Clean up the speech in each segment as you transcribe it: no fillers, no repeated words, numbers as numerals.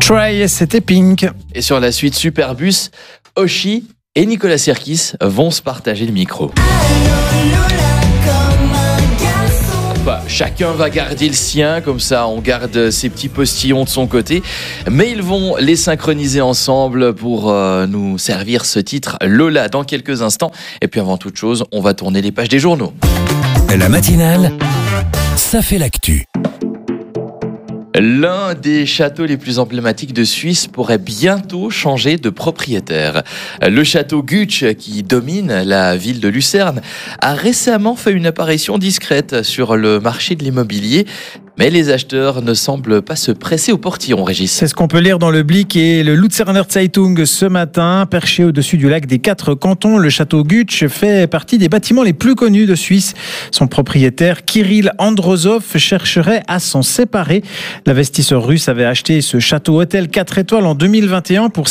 Try, c'était Pink. Et sur la suite Superbus, Oshi et Nicolas Sirkis vont se partager le micro. Chacun va garder le sien, comme ça on garde ses petits postillons de son côté, mais ils vont les synchroniser ensemble pour nous servir ce titre Lola dans quelques instants. Et puis avant toute chose, on va tourner les pages des journaux. La matinale, ça fait l'actu. L'un des châteaux les plus emblématiques de Suisse pourrait bientôt changer de propriétaire. Le château Gutsch, qui domine la ville de Lucerne, a récemment fait une apparition discrète sur le marché de l'immobilier. Mais les acheteurs ne semblent pas se presser au portillon, Régis. C'est ce qu'on peut lire dans le Blick et le Luzerner Zeitung ce matin. Perché au-dessus du lac des 4 cantons, le château Gutsch fait partie des bâtiments les plus connus de Suisse. Son propriétaire, Kirill Androzov, chercherait à s'en séparer. L'investisseur russe avait acheté ce château-hôtel 4 étoiles en 2021 pour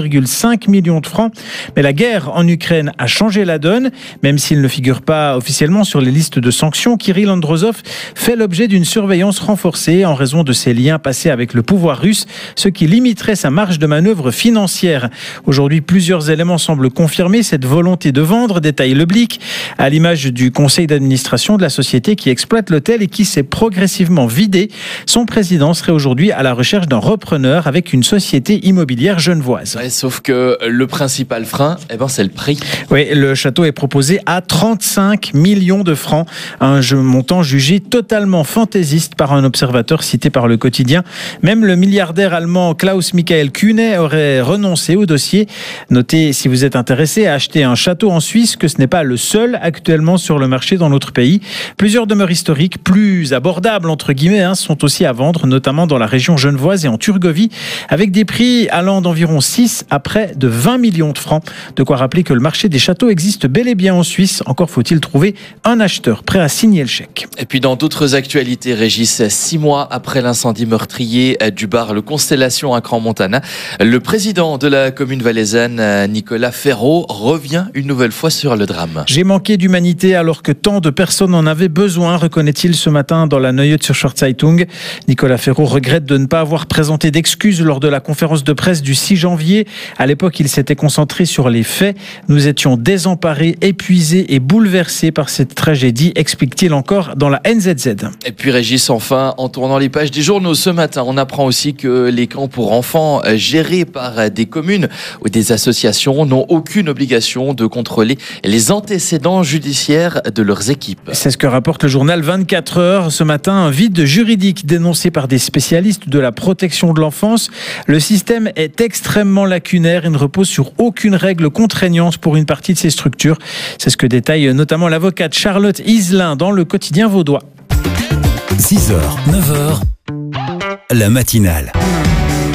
16,5 millions de francs. Mais la guerre en Ukraine a changé la donne. Même s'il ne figure pas officiellement sur les listes de sanctions, Kirill Androzov fait l'objet d'une surveillance renforcée en raison de ses liens passés avec le pouvoir russe, ce qui limiterait sa marge de manœuvre financière. Aujourd'hui, plusieurs éléments semblent confirmer cette volonté de vendre, détaille le Blick, à l'image du conseil d'administration de la société qui exploite l'hôtel et qui s'est progressivement vidé. Son président serait aujourd'hui à la recherche d'un repreneur avec une société immobilière genevoise. Ouais, sauf que le principal frein, c'est le prix. Oui, le château est proposé à 35 millions de francs, un montant jugé totalement fantaisiste par un observateur cité par le quotidien. Même le milliardaire allemand Klaus-Michael Kühne aurait renoncé au dossier. Notez, si vous êtes intéressé à acheter un château en Suisse, que ce n'est pas le seul actuellement sur le marché dans notre pays. Plusieurs demeures historiques, plus abordables entre guillemets, sont aussi à vendre, notamment dans la région genevoise et en Turgovie, avec des prix allant d'environ 6 à près de 20 millions de francs. De quoi rappeler que le marché des châteaux existe bel et bien en Suisse. Encore faut-il trouver un acheteur prêt à signer le chèque. Et puis dans d'autres actualités, Régis, 6 mois après l'incendie meurtrier du bar Le Constellation à Crans-Montana, le président de la commune valaisanne, Nicolas Ferraud, revient une nouvelle fois sur le drame. J'ai manqué d'humanité alors que tant de personnes en avaient besoin, reconnaît-il ce matin dans la Neue Zürcher Zeitung. Nicolas Ferraud regrette de ne pas avoir présenté d'excuses lors de la conférence de presse du 6 janvier. À l'époque, il s'était concentré sur les faits. Nous étions désemparés, épuisés et bouleversés par cette tragédie, explique-t-il encore dans la NZZ. Et puis Régis, enfin, en tournant les pages des journaux ce matin, on apprend aussi que les camps pour enfants gérés par des communes ou des associations n'ont aucune obligation de contrôler les antécédents judiciaires de leurs équipes. C'est ce que rapporte le journal 24 heures ce matin, un vide juridique dénoncé par des spécialistes de la protection de l'enfance. Le système est extrêmement lacunaire et ne repose sur aucune règle contraignante pour une partie de ces structures. C'est ce que détaille notamment l'avocate Charlotte Iselin dans le quotidien vaudois. 6h, 9h, la matinale.